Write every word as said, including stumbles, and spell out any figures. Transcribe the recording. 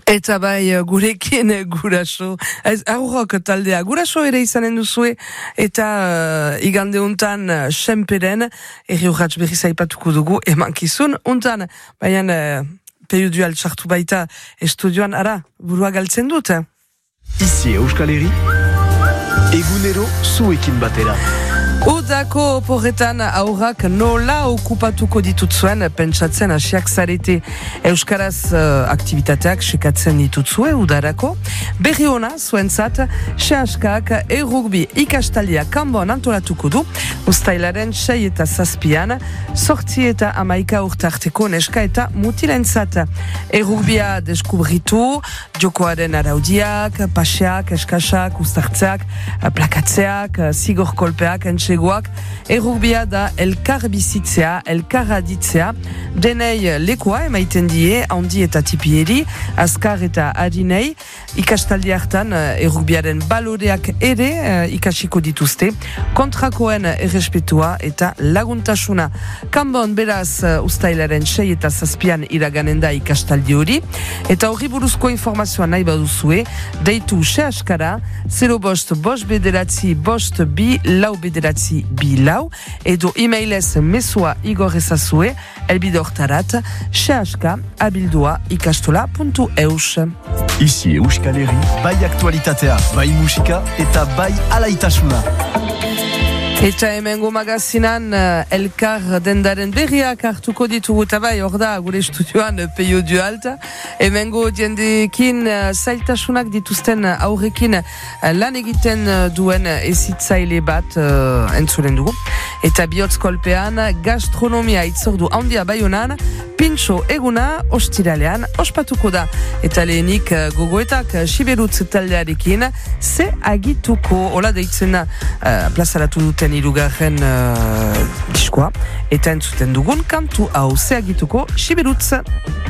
Eta bai gurekin guraso, ez aurrok taldea guraso ere izanen duzue, eta uh, igande untan uh, senperen, erri urratz berri zaipatuko dugu, emankizun untan, baina uh, periudual txartu baita estudioan, ara, burua galtzen dut. Ici Euskal Herri, egunero zuekin batera. Udako oporretan aurrak nola okupatuko ditutzuen pentsatzen hasiak zarete. Euskaraz uh, aktivitateak sekatzen ditutzue udarako. Berri ona zuentzat, sehaskak errugbi ikastaldia kanboan antolatuko du, ustailaren sei eta zazpian, sortzi eta amaika urtarteko neska eta mutilentzat. Errugbia deskubritu, jokoaren araudiak, paseak, eskasak, ustartzeak, plakatzeak, zigor kolpeak, entxe Guak, errugbia da elkar bizitzea, elkar aditzea, denei lekua emaiten die, handi eta tipieri, azkar eta adinei, ikastaldi hartan errugbiaren baloreak ere uh, ikasiko dituzte, kontrakoen errespetua eta laguntasuna. Kanbon beraz uh, ustailaren sei eta zazpian iraganen da ikastaldi hori, eta horri buruzko informazioa nahi baduzue, deitu sehaskara, zero bost, bost bederatzi, bost bi, lau bederatzi, bilau, edo emailez mesua igor ezazue, elbidortarat, sehaska, abildua, ikastola puntu eus. Ici Euskal Herri, bai aktualitatea, bai musika eta bai alaitasuna. Eta hemengo magazinan uh, elkar dendaren berriak hartuko ditugu, eta bai, hor da, gure estudioan uh, peio du alta. Hemengo diendekin uh, zailtasunak dituzten uh, aurrekin uh, lan egiten uh, duen ezitzaile bat uh, entzuren dugu. Eta bihotz kolpean gastronomia itzordu handia baionan, pintxo eguna ostiralean ospatuko da. Eta lehenik uh, gogoetak uh, siberutz taldearekin ze agituko, hola deitzen uh, plazaratu duten irugarren uh, diskoa, eta entzuten dugun kantu hau ze agituko siberutz.